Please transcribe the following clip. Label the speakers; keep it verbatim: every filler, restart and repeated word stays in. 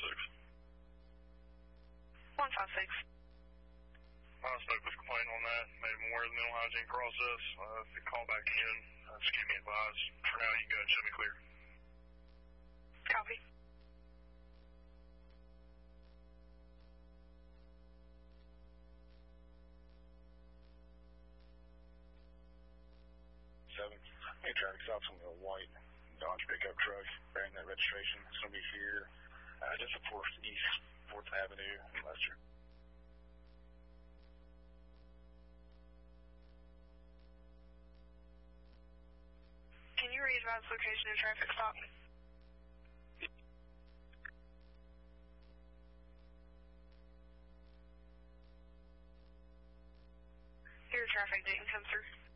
Speaker 1: six.
Speaker 2: one five six.
Speaker 1: I spoke with complaint on that, made him aware of the mental hygiene process. Uh, if you call back in, uh, just keep me advised. For now, you can go ahead and shut me clear.
Speaker 2: Copy.
Speaker 3: Seven. Any traffic stops on the white Dodge pickup truck bearing that registration. It's going to be here, uh, just at fourth East fourth Avenue in Lester.
Speaker 2: Can you re-advise location of traffic stop? Your traffic didn't come through.